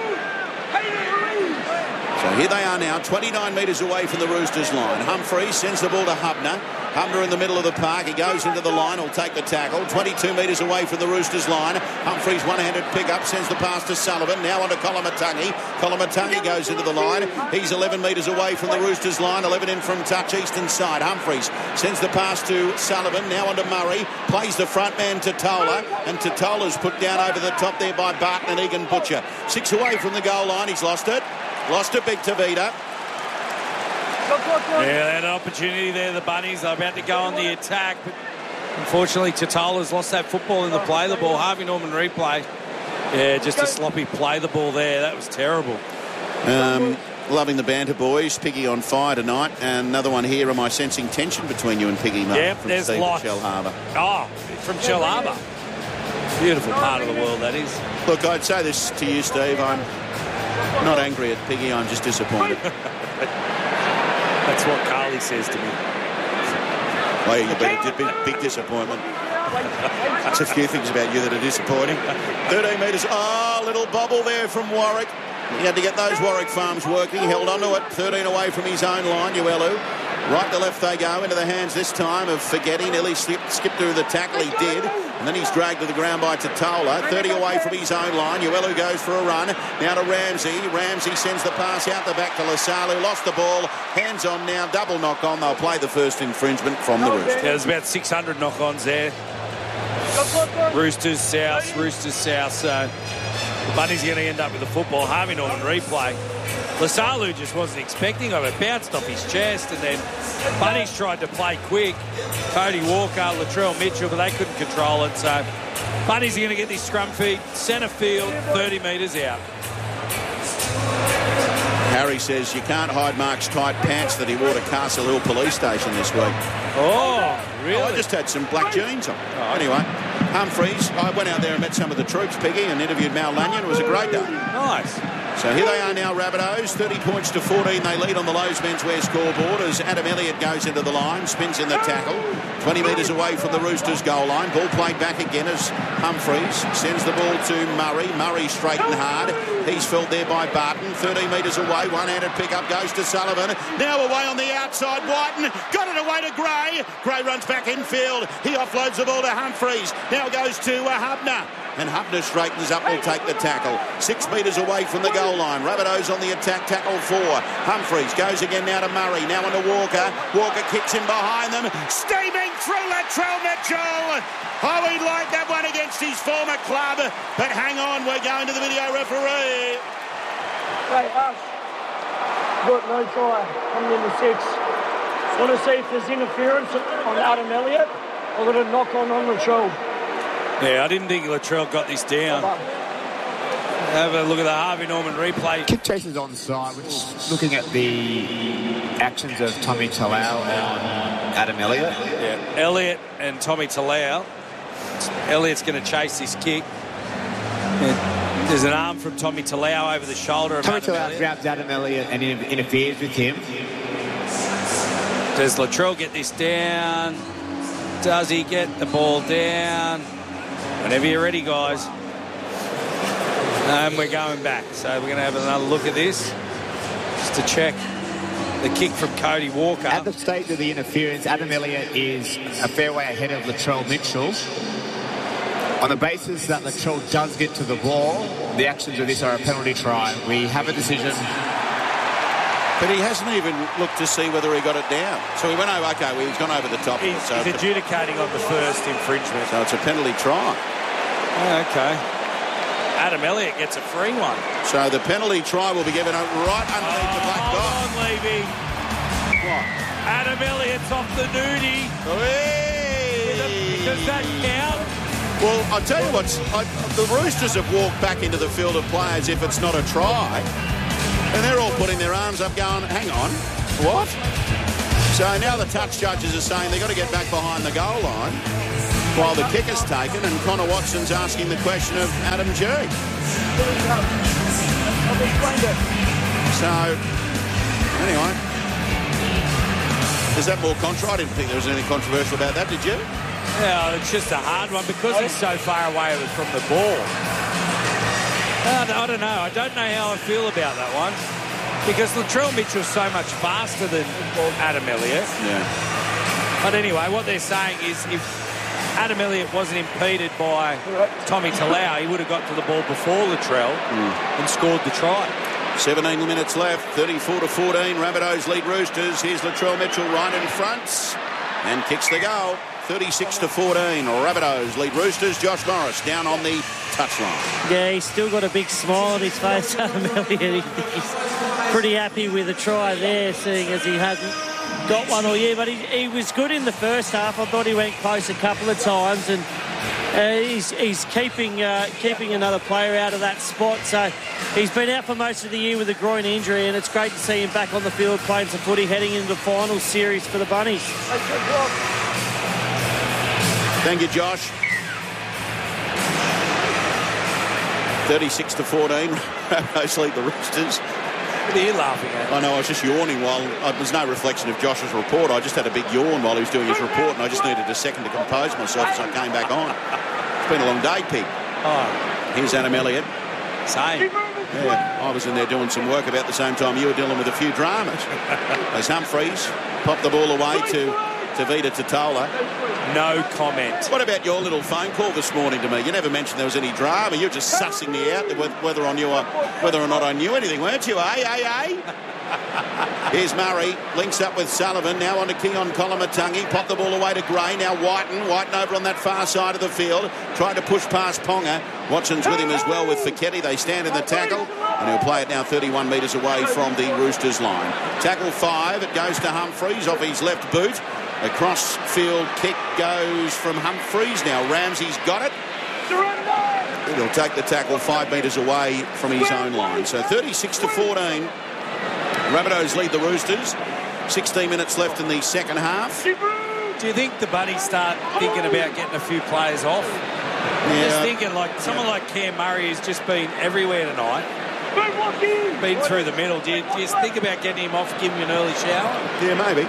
So here they are now, 29 metres away from the Roosters line. Humphreys sends the ball to Hubner. Hubner in the middle of the park. He goes into the line. He'll take the tackle. 22 metres away from the Roosters line. Humphreys one-handed pick-up. Sends the pass to Sullivan. Now on to Koloamatangi. Koloamatangi goes into the line. He's 11 metres away from the Roosters line. 11 in from touch, eastern side. Humphreys sends the pass to Sullivan. Now on to Murray. Plays the front man to Tola. And Totola's put down over the top there by Barton and Egan Butcher. 6 away from the goal line. He's lost it. Lost it, Big Tavita. Yeah, they had an opportunity there, the Bunnies. They're about to go on the attack, but unfortunately Tatola's lost that football in the play the ball. Harvey Norman replay. Yeah, just a sloppy play the ball there. That was terrible. Loving the banter, boys. Piggy on fire tonight. And another one here. Am I sensing tension between you and Piggy, mate? Yep, from there's Steve lots. Shell Harbour. Oh, from Shell Harbour. Beautiful part of the world, that is. Look, I'd say this to you, Steve. I'm not angry at Piggy. I'm just disappointed. That's what Carly says to me. Well, you've been a big disappointment. There's a few things about you that are disappointing. 13 metres. Oh, little bobble there from Warwick. He had to get those Warwick Farms working. Held onto it. 13 away from his own line, Uelu. Right to left they go. Into the hands this time of Forgetty. Nearly skipped through the tackle. He did. And then he's dragged to the ground by Totola. 30 away from his own line. Uelu goes for a run. Now to Ramsey. Ramsey sends the pass out the back to Lasalu. Lost the ball. Hands on now. Double knock on. They'll play the first infringement from the Roosters. Yeah, there's about 600 knock-ons there. Roosters South. So the Bunnies are going to end up with the football. Harvey Norman replay. Lasalu just wasn't expecting of it. Bounced off his chest, and then Bunnies tried to play quick. Cody Walker, Latrell Mitchell, but they couldn't control it. So Bunnies are going to get this scrum feed. Centre field, 30 metres out. Harry says you can't hide Mark's tight pants that he wore to Castle Hill Police Station this week. Oh, really? Oh, I just had some black jeans on. Oh, anyway, Humphreys. I went out there and met some of the troops, Piggy, and interviewed Mal Lanyon. It was a great day. Nice. So here they are now, Rabbitohs. 30 points to 14. They lead on the Lowe's menswear scoreboard as Adam Elliott goes into the line, spins in the tackle. 20 metres away from the Roosters' goal line. Ball played back again as Humphreys sends the ball to Murray. Murray straight and hard. He's felt there by Barton. 13 metres away. One-handed pickup goes to Sullivan. Now away on the outside. Whiten got it away to Gray. Gray runs back infield. He offloads the ball to Humphreys. Now goes to Hubner. And Hubner straightens up, will take the tackle. 6 metres away from the goal line. Rabbitohs on the attack, tackle 4. Humphreys goes again now to Murray. Now on to Walker. Walker kicks in behind them. Steaming through Latrell Mitchell. Oh, he'd like that one against his former club. But hang on, we're going to the video referee. Hey, us. Got no try. Coming in the 6. Want to see if there's interference on Adam Elliott. I've got a knock on Latrell. Yeah, I didn't think Latrell got this down. Have a look at the Harvey Norman replay. Kick chases onside, which looking at the actions of Tommy Talau and Adam Elliott. Yeah, Elliott and Tommy Talau. Elliott's going to chase this kick. Yeah. There's an arm from Tommy Talau over the shoulder of Tommy Talau grabs Adam Elliott and interferes with him. Does Latrell get this down? Does he get the ball down? Whenever you're ready, guys. And we're going back. So we're going to have another look at this. Just to check the kick from Cody Walker. At the stage of the interference, Adam Elliott is a fair way ahead of Latrell Mitchell. On the basis that Latrell does get to the ball, the actions of this are a penalty try. We have a decision. But he hasn't even looked to see whether he got it down. So he went over, okay, well, he's gone over the top. He's adjudicating on the first infringement. So it's a penalty try. Okay. Adam Elliott gets a free one. So the penalty try will be given right underneath the black dot. Hold on, Levy. What? Adam Elliott's off the nudie. Hey! Does that count? Well, I'll tell you what, the Roosters have walked back into the field of play as if it's not a try. And they're all putting their arms up going, hang on, what? So now the touch judges are saying they've got to get back behind the goal line while the kick is taken, and Connor Watson's asking the question of Adam G. So, anyway. Is that more contra? I didn't think there was anything controversial about that, did you? Yeah, it's just a hard one because he's so far away from the ball. I don't know. I don't know how I feel about that one because Latrell Mitchell's so much faster than Adam Elliott. Yeah. But anyway, what they're saying is if Adam Elliott wasn't impeded by Tommy Talau, he would have got to the ball before Latrell and scored the try. 17 minutes left, 34-14. Rabbitohs lead Roosters. Here's Latrell Mitchell right in front and kicks the goal. 36-14. Rabbitohs lead Roosters. Josh Morris down on the touchline. Yeah, he's still got a big smile on his face, Adam Elliott. He's pretty happy with the try there, seeing as he hasn't got one all year. But he was good in the first half. I thought he went close a couple of times, and he's keeping another player out of that spot. So he's been out for most of the year with a groin injury, and it's great to see him back on the field playing some footy heading into the final series for the Bunnies. Thank you, Josh. 36-14. Rabbitohs lead the Roosters. What are you laughing at? I know, I was just yawning while... there's no reflection of Josh's report. I just had a big yawn while he was doing his report, and I just needed a second to compose myself as I came back on. It's been a long day, Pig. Oh. Here's Adam Elliott. Same. Yeah, I was in there doing some work about the same time you were dealing with a few dramas. As Humphreys popped the ball away to Tevita Totola. No comment. What about your little phone call this morning to me? You never mentioned there was any drama. You're just sussing me out whether or not I knew anything, weren't you? Here's Murray, links up with Sullivan, now on to Keon Koloamatangi, pop the ball away to Gray, now Whiten over on that far side of the field, trying to push past Ponga. Watson's with him as well with Fiketti. They stand in the tackle, and he'll play it now 31 metres away from the Roosters line. Tackle 5, it goes to Humphreys off his left boot. A cross-field kick goes from Humphreys. Now Ramsey's got it. He'll take the tackle 5 metres away from his own line. So 36-14. Rabbitohs lead the Roosters. 16 minutes left in the second half. Do you think the Bunnies start thinking about getting a few players off? Yeah. Just thinking like someone like Cam Murray has just been everywhere tonight. Been through the middle. Do you think about getting him off, giving him an early shower? Yeah, maybe.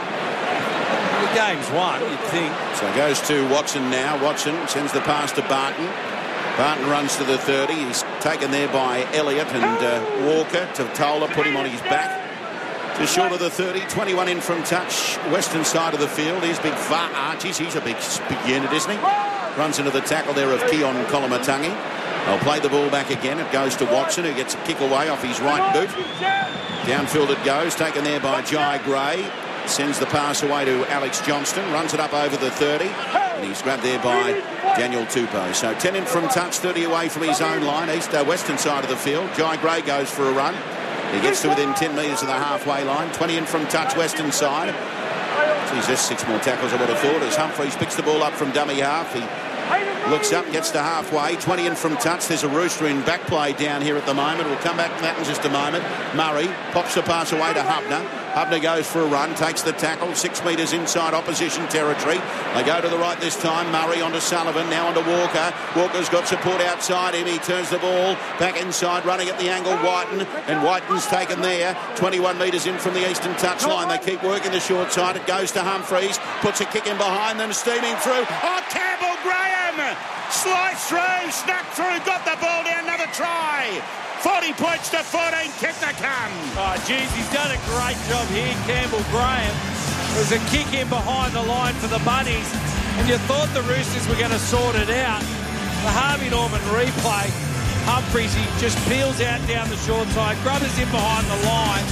The game's won, you'd think. So it goes to Watson now. Watson sends the pass to Barton. Barton runs to the 30. He's taken there by Elliott and Walker. Totola put him on his back. Just short of the 30. 21 in from touch. Western side of the field. Here's big Va Archies. He's a big unit, isn't he? Runs into the tackle there of Keon Koloamatangi. They'll play the ball back again. It goes to Watson, who gets a kick away off his right boot. Downfield it goes. Taken there by Jai Gray. Sends the pass away to Alex Johnston. Runs it up over the 30. And he's grabbed there by Daniel Tupou. So 10 in from touch, 30 away from his own line. Western side of the field. Jai Gray goes for a run. He gets to within 10 metres of the halfway line. 20 in from touch, Western side. Geez, there's 6 more tackles I would have thought. As Humphreys picks the ball up from dummy half. He looks up, gets to halfway. 20 in from touch. There's a Rooster in back play down here at the moment. We'll come back to that in just a moment. Murray pops the pass away to Hubner. Hubner goes for a run, takes the tackle, 6 metres inside opposition territory. They go to the right this time. Murray onto Sullivan, now onto Walker. Walker's got support outside him. He turns the ball back inside, running at the angle, Whiten. And Whiten's taken there. 21 metres in from the eastern touchline. They keep working the short side. It goes to Humphreys. Puts a kick in behind them, steaming through. Oh, Campbell Graham! Sliced through, snuck through, got the ball down, another try. 40 points to 14, kick to come. Oh, geez, he's done a great job here, Campbell Graham. There's a kick in behind the line for the Bunnies, and you thought the Roosters were going to sort it out. The Harvey Norman replay, Humphreys, he just peels out down the short side, Grubbers in behind the line,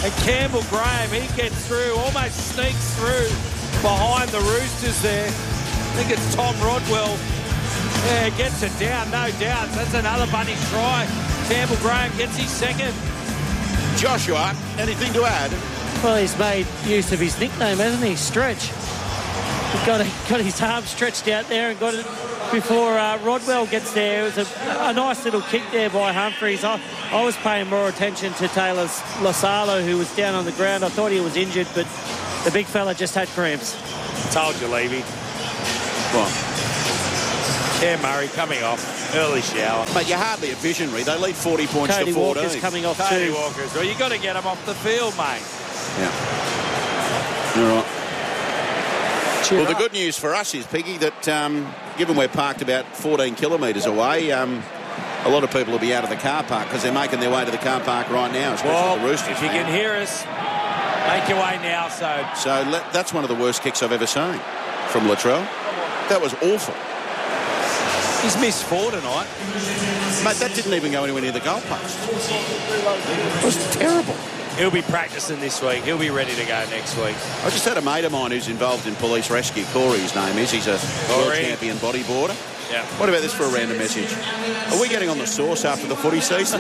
And Campbell Graham, he gets through, almost sneaks through behind the Roosters there. I think it's Tom Rodwell. Yeah, gets it down, no doubts. That's another Bunnies try. Campbell Graham gets his second. Joshua, anything to add? Well, he's made use of his nickname, hasn't he? Stretch. He got his arm stretched out there and got it before Rodwell gets there. It was a nice little kick there by Humphreys. I was paying more attention to Taylor Losalo, who was down on the ground. I thought he was injured, but the big fella just had cramps. Told you, Levy. What? Cam Murray coming off. Early shower. But you're hardly a visionary. They lead 40 points Cody to 14. Walker's coming off Cody too. Walker's. Well, you've got to get him off the field, mate. Yeah. You're right. Well, the good news for us is, Piggy, that given we're parked about 14 kilometres away, a lot of people will be out of the car park because they're making their way to the car park right now, especially the Roosters. If you can hear us, make your way now. So that's one of the worst kicks I've ever seen from Latrell. That was awful. He's missed 4 tonight. Mate, that didn't even go anywhere near the goalpost. It was terrible. He'll be practicing this week. He'll be ready to go next week. I just had a mate of mine who's involved in police rescue. Corey, his name is. He's a world champion bodyboarder. Yeah. What about this for a random message? Are we getting on the sauce after the footy season?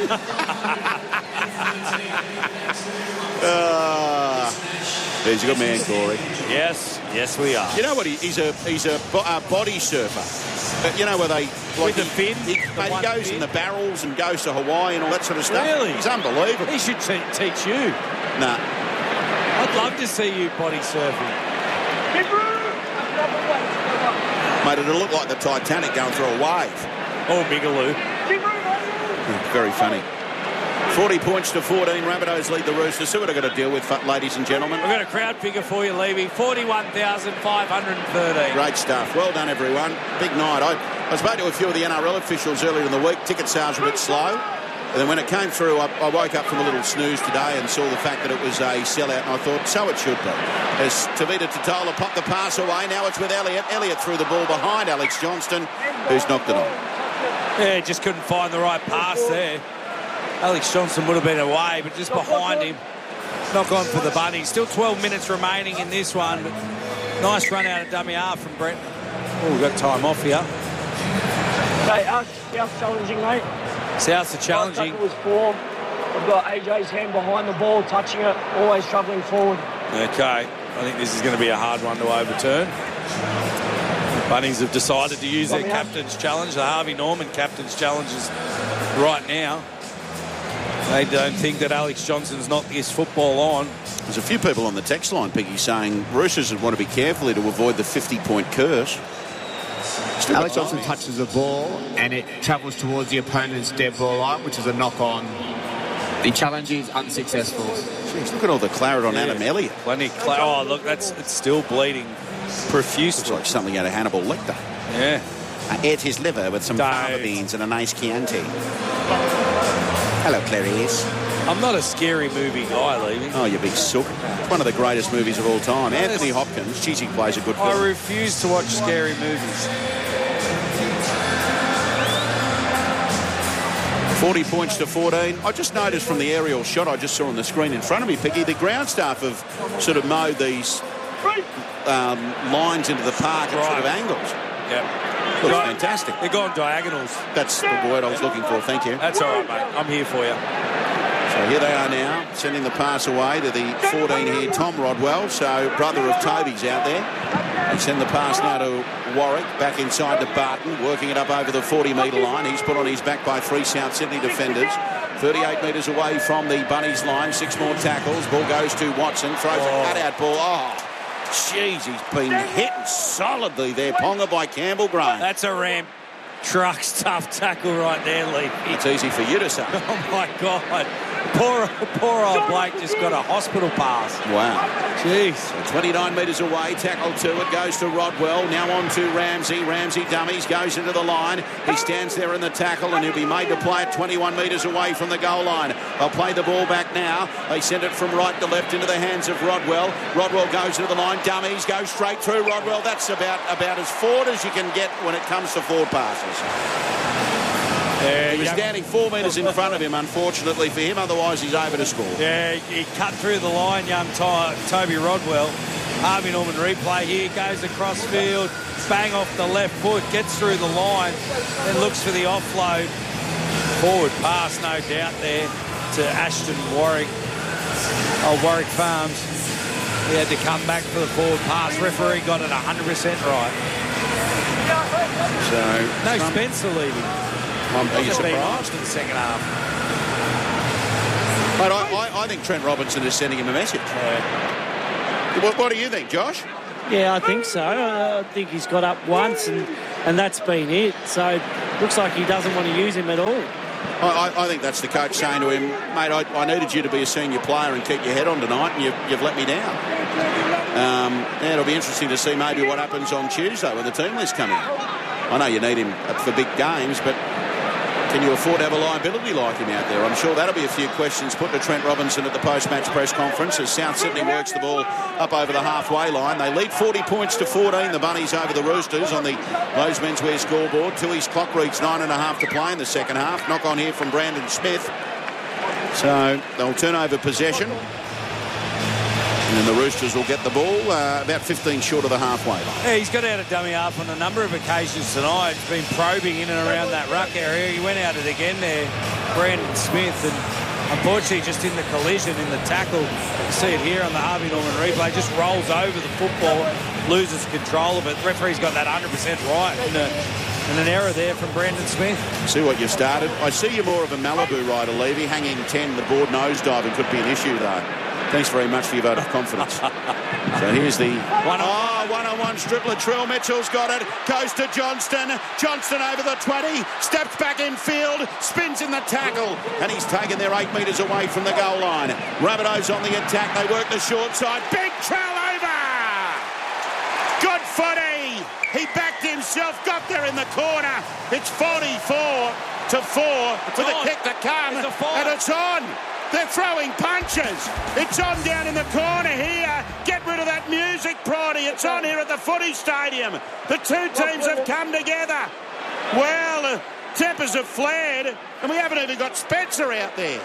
He's a good man, Corey. Yes, we are. You know what? He's a body surfer. But you know where they with the fin? He goes in the barrels and goes to Hawaii and all that sort of stuff. Really? He's unbelievable. He should teach you. Nah. I'd love to see you body surfing. Mate, it'll look like the Titanic going through a wave. Oh, Bigaloo. Very funny. 40 points to 14. Rabbitohs lead the Roosters. See what I've got to deal with, ladies and gentlemen. We've got a crowd figure for you, Levy. 41,513. Great stuff. Well done, everyone. Big night. I spoke to a few of the NRL officials earlier in the week. Ticket sales were a bit slow. And then when it came through, I woke up from a little snooze today and saw the fact that it was a sellout, and I thought, so it should be. As Tavita Totola popped the pass away, now it's with Elliott. Elliott threw the ball behind Alex Johnston, who's knocked it on. Yeah, just couldn't find the right pass there. Alex Johnston would have been away, but just behind him. Knock on for the Bunnies. Still 12 minutes remaining in this one, but nice run out of dummy half from Brett. Oh, we've got time off here. Hey, South challenging, mate. South's are challenging. Was form. I've got AJ's hand behind the ball, touching it, always travelling forward. Okay, I think this is going to be a hard one to overturn. The Bunnies have decided to use their captain's challenge. The Harvey Norman captain's challenge is right now. They don't think that Alex Johnston's knocked his football on. There's a few people on the text line, Piggy, saying Roosters would want to be careful to avoid the 50-point curse. Alex Johnston touches the ball and it travels towards the opponent's dead ball line, which is a knock-on. The challenge is unsuccessful. Jeez, look at all the claret on Adam Elliott. Plenty oh, look, it's still bleeding profusely. Looks like something out of Hannibal Lecter. Yeah. I ate his liver with some fava beans and a nice Chianti. Hello, Clarice. I'm not a scary movie guy, Levy. Oh, you big sook. It's one of the greatest movies of all time. Anthony Hopkins, Cheesy plays a good film. I refuse to watch scary movies. 40 points to 14. I just noticed from the aerial shot I just saw on the screen in front of me, Piggy, the ground staff have sort of mowed these lines into the park at sort of angles. Yep. Looks fantastic. They're going diagonals. That's the word I was looking for, thank you. That's all right, mate. I'm here for you. So here they are now, sending the pass away to the 14 here, Tom Rodwell, so brother of Toby's out there. They send the pass now to Warwick, back inside to Barton, working it up over the 40-metre line. He's put on his back by 3 South Sydney defenders. 38 metres away from the Bunnies line, 6 more tackles. Ball goes to Watson, throws a cut-out ball. Oh, jeez, he's been hit solidly there. Ponga by Campbell Graham. That's a ramp truck stuff tackle right there, Lee. It's easy for you to say. Oh, my God. Poor old Blake just got a hospital pass. Wow. Jeez. So 29 metres away, tackle 2, it goes to Rodwell, now on to Ramsey. Ramsey dummies, goes into the line. He stands there in the tackle and he'll be made to play it 21 metres away from the goal line. They'll play the ball back now. They send it from right to left into the hands of Rodwell. Rodwell goes into the line, dummies, goes straight through Rodwell. That's about as forward as you can get when it comes to forward passes. Yeah, he was standing 4 metres in front of him, unfortunately for him. Otherwise, he's over to score. Yeah, he cut through the line, young Toby Rodwell. Harvey Norman replay here, goes across field, bang off the left foot, gets through the line, then looks for the offload. Forward pass, no doubt there, to Ashton Warwick. Warwick Farms. He had to come back for the forward pass. Referee got it 100% right. So no Spencer leaving. I'm being surprised in the second half. But I think Trent Robinson is sending him a message. What do you think, Josh? Yeah, I think so. I think he's got up once and that's been it. So looks like he doesn't want to use him at all. I think that's the coach saying to him, mate, I needed you to be a senior player and keep your head on tonight, and you've let me down. It'll be interesting to see maybe what happens on Tuesday when the team list come out. I know you need him for big games, but can you afford to have a liability like him out there? I'm sure that'll be a few questions put to Trent Robinson at the post-match press conference as South Sydney works the ball up over the halfway line. They lead 40 points to 14, the Bunnies over the Roosters on the Lowe's Menswear scoreboard. Tooheys clock reads 9.5 to play in the second half. Knock on here from Brandon Smith. So they'll turn over possession. And then the Roosters will get the ball about 15 short of the halfway line. Yeah, he's got out a dummy half on a number of occasions tonight. He's been probing in and around that ruck area. He went out it again there, Brandon Smith, and unfortunately just in the collision, in the tackle, you see it here on the Harvey Norman replay, just rolls over the football, loses control of it. The referee's got that 100% right. And an error there from Brandon Smith. See what you've started. I see you more of a Malibu rider, Levy. Hanging 10, the board nosediving could be an issue, though. Thanks very much for your vote of confidence. So here's the one-on-one strip. Latrell Mitchell's got it. Goes to Johnston. Johnston over the 20. Steps back in field. Spins in the tackle. And he's taken there 8 metres away from the goal line. Rabbitohs on the attack. They work the short side. Big trail over. Good footy. He backed himself. Got there in the corner. It's 44 to 4 with a kick to come. And it's on. They're throwing punches. It's on down in the corner here. Get rid of that music, Proddy. It's on here at the footy stadium. The two teams have come together. Well, the tempers have flared, and we haven't even got Spencer out there.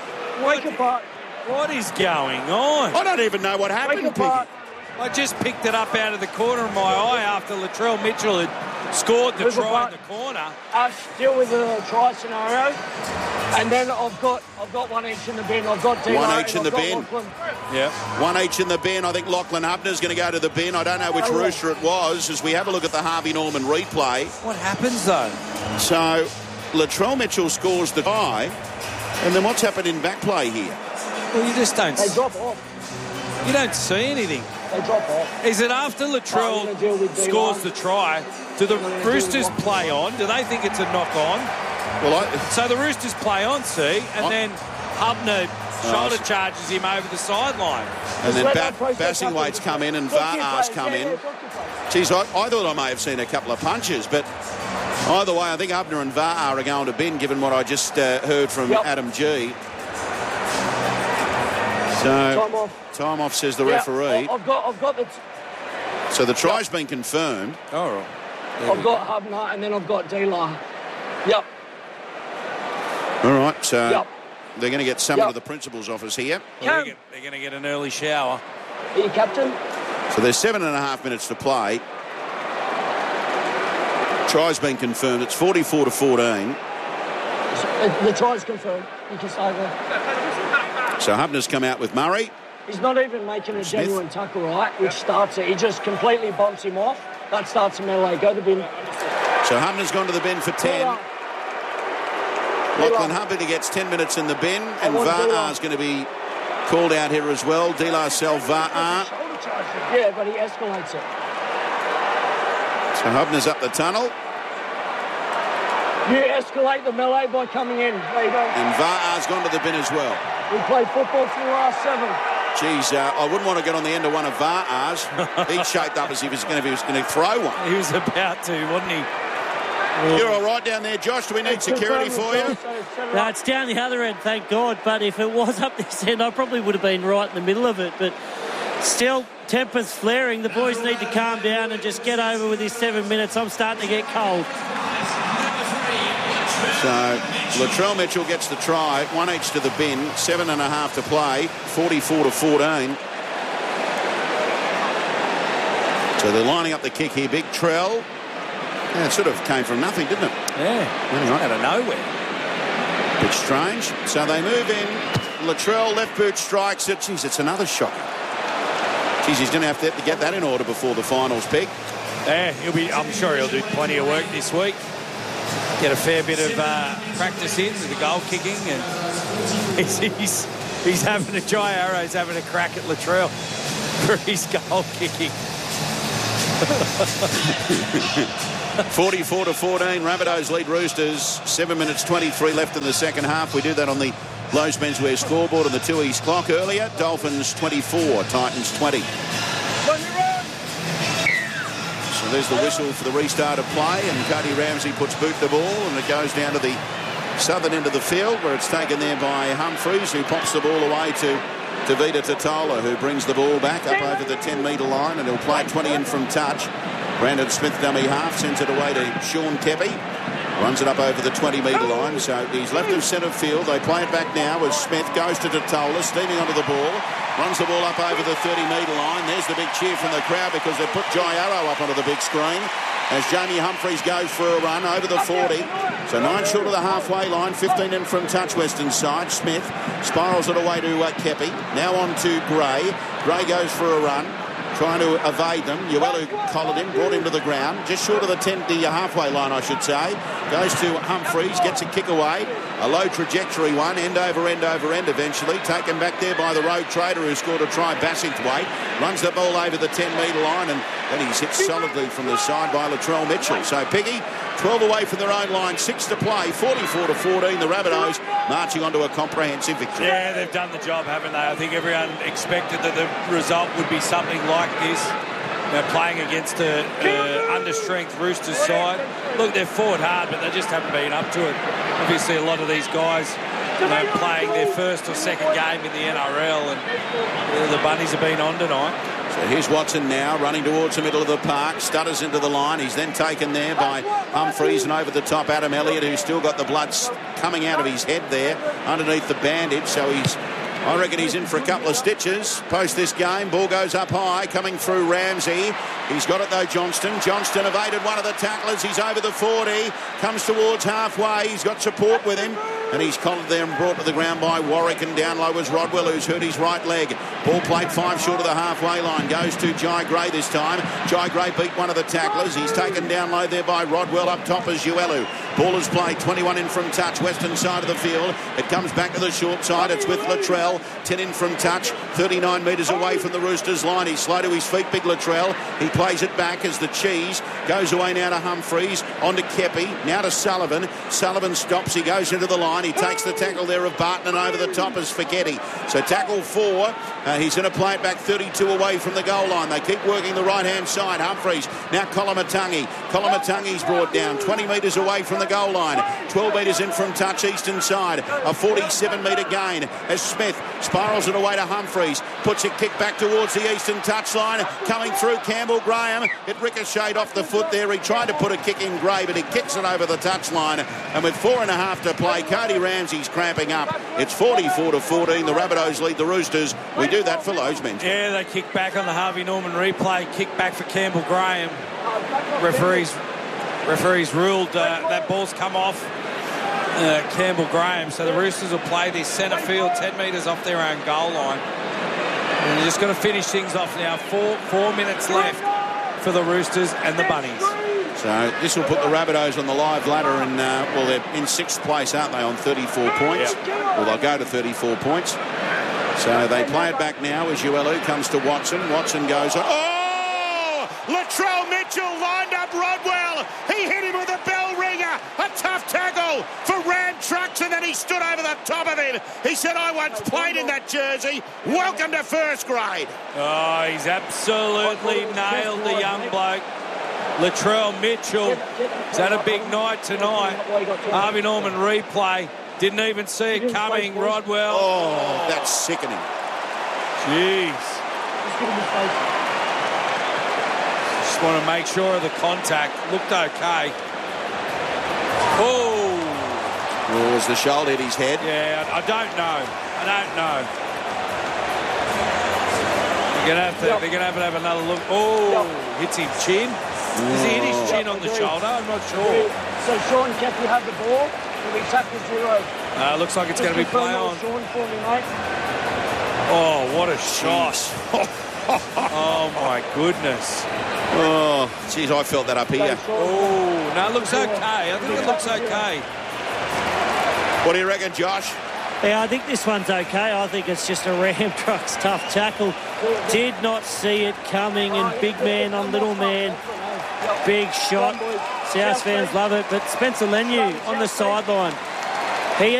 What is going on? I don't even know what happened, Piggy. I just picked it up out of the corner of my eye after Latrell Mitchell had scored the try in the corner. Still with the try scenario. And then I've got one each in the bin. I've got Dino. One each in the bin. Yeah. One each in the bin. I think Lachlan Hubner's going to go to the bin. I don't know which Rooster it was as we have a look at the Harvey Norman replay. What happens, though? So, Latrell Mitchell scores the try. And then what's happened in back play here? Well, you just don't... They drop off. You don't see anything. They drop off. Is it after Latrell scores the try, do the Roosters play on? Do they think it's a knock-on? So the Roosters play on, see, and then Hubner shoulder charges him over the sideline. And then Bassingwaite's come in and Va'a's come in. Geez, I thought I may have seen a couple of punches, but either way, I think Hubner and Va'a are going to bin, given what I just heard from Adam G. So, time off, says the referee. I've got the... So the try's been confirmed. All right. I've got Hubner and then I've got Dealer. Yep. All right, so they're going to get someone of the principal's office here. Well, they're going to get an early shower. Are you captain? So there's 7.5 minutes to play. Try's been confirmed. It's 44 to 14. The try's confirmed. You can say that. So Hubner's come out with Murray. He's not even making a genuine tackle, right, which starts it. He just completely bumps him off. That starts a melee. Go to the bin. So Hubner's gone to the bin for 10. Lachlan Hubbard gets 10 minutes in the bin, and Va'a's going to be called out here as well. Dila Va'a. Yeah, but he escalates it. So Hubner's up the tunnel. You escalate the melee by coming in. There you go. And Va'a's gone to the bin as well. We played football for the last 7. Geez, I wouldn't want to get on the end of one of Va'a's. He shaped up as if he was going to throw one. He was about to, wasn't he? You're all right down there, Josh? Do we need security for you? No, it's down the other end, thank God. But if it was up this end, I probably would have been right in the middle of it. But still, tempers flaring. The boys need to calm down and just get over with these 7 minutes. I'm starting to get cold. So Latrell Mitchell gets the try, 1 each to the bin, 7.5 to play, 44-14. So they're lining up the kick here. Big Trell. Yeah, it sort of came from nothing, didn't it? Yeah, out of nowhere. Bit strange. So they move in. Latrell, left boot strikes it. Jeez, it's another shocker. Jeez, he's going to have to get that in order before the finals, Peg. Yeah, I'm sure he'll do plenty of work this week. Get a fair bit of practice in with the goal kicking, and he's having a Jai Arrow's having a crack at Latrell for his goal kicking. 44-14, Rabbitohs lead Roosters. 7 minutes 23 left in the second half. We do that on the Lowe's Menswear scoreboard and the 2 East clock earlier. Dolphins 24, Titans 20. So there's the whistle for the restart of play, and Cody Ramsey puts boot the ball, and it goes down to the southern end of the field where it's taken there by Humphreys, who pops the ball away to Vita Totola, who brings the ball back up over the 10-metre line, and he'll play 20 in from touch. Brandon Smith, dummy half, sends it away to Sean Keppie. Runs it up over the 20-metre line. So he's left of centre field. They play it back now as Smith goes to Totola, steaming onto the ball. Runs the ball up over the 30-metre line. There's the big cheer from the crowd because they've put Jai Arrow up onto the big screen as Jamie Humphreys goes for a run over the 40. So 9 short of the halfway line, 15 in from touch western side. Smith spirals it away to Keppie. Now on to Gray. Gray goes for a run, trying to evade them. Uelu collared him, brought him to the ground, just short of the halfway line, I should say. Goes to Humphreys, gets a kick away. A low trajectory one, end over end over end eventually. Taken back there by the Rogue Trader, who scored a try Bassingthwaite. Runs the ball over the 10-metre line, and then he's hit solidly from the side by Latrell Mitchell. So Piggy, 12 away from their own line, 6 to play, 44-14. The Rabbitohs marching onto a comprehensive victory. Yeah, they've done the job, haven't they? I think everyone expected that the result would be something like this. They're playing against an understrength Roosters side. Look, they've fought hard, but they just haven't been up to it. Obviously, a lot of these guys, playing their first or second game in the NRL, and the Bunnies have been on tonight. So here's Watson now, running towards the middle of the park, stutters into the line. He's then taken there by Humphreys, and over the top Adam Elliott, who's still got the blood coming out of his head there underneath the bandage. So I reckon he's in for a couple of stitches post this game. Ball goes up high, coming through Ramsey. He's got it though, Johnston. Johnston evaded one of the tacklers. He's over the 40, comes towards halfway. He's got support with him, and he's collared there and brought to the ground by Warwick, and down low was Rodwell, who's hurt his right leg. Ball played 5 short of the halfway line. Goes to Jai Gray this time. Jai Gray beat one of the tacklers. He's taken down low there by Rodwell. Up top is Uelu. Ball is played 21 in from touch, western side of the field. It comes back to the short side. It's with Latrell. 10 in from touch, 39 metres away from the Roosters line. He's slow to his feet, big Latrell. He plays it back as the Cheese goes away now to Humphreys, on to Keppie, now to Sullivan. Sullivan stops, he goes into the line. He takes the tackle there of Barton, and over the top is Faghetti. So tackle 4. He's going to play it back 32 away from the goal line. They keep working the right-hand side. Humphreys, now Kolomatangi. Kolomatangi's brought down 20 metres away from the goal line. 12 metres in from touch, eastern side. A 47-metre gain as Smith spirals it away to Humphreys. Puts a kick back towards the eastern touchline. Coming through Campbell Graham. It ricocheted off the foot there. He tried to put a kick in Gray, but he kicks it over the touchline. And with 4.5 to play, Cody Ramsey's cramping up. It's 44-14. The Rabbitohs lead the Roosters. We do that for Lowe's Men's. Yeah, they kick back on the Harvey Norman replay. Kick back for Campbell Graham. Referees ruled that ball's come off Campbell Graham. So the Roosters will play this centre field 10 metres off their own goal line. And they're just going to finish things off now. 4 minutes left for the Roosters and the Bunnies. So this will put the Rabbitohs on the live ladder, and they're in 6th place, aren't they, on 34 points? Yep. Well, they'll go to 34 points. So they play it back now as Uelu comes to Watson. Watson goes on. Oh! Latrell Mitchell lined up Rodwell. He hit him with a bell ringer. A tough tackle for Ram Trucks, and then he stood over the top of him. He said, I once played in that jersey. Welcome to first grade. Oh, he's absolutely nailed the young bloke. Latrell Mitchell. He's had a big night tonight. Harvey Norman replay. Didn't even see it coming. Rodwell. Oh, that's sickening. Jeez. Just want to make sure of the contact. Looked okay. Oh. Oh, as the shoulder hit his head. Yeah, I don't know. They're going to have to have another look. Oh, hits him chin. Does he hit his chin on the shoulder? I'm not sure. So Sean Kepi had the ball. He'll be tapped to 0. Looks like it's going to be play on. Sean for me, mate. Oh, what a shot. Oh, my goodness. Oh, geez, I felt that up here. Oh, no, it looks okay. I think it looks okay. What do you reckon, Josh? Yeah, I think this one's okay. I think it's just a Ram Trucks tough tackle. Did not see it coming, and big man on little man. Big shot. South fans love it, but Spencer Leniu on the sideline.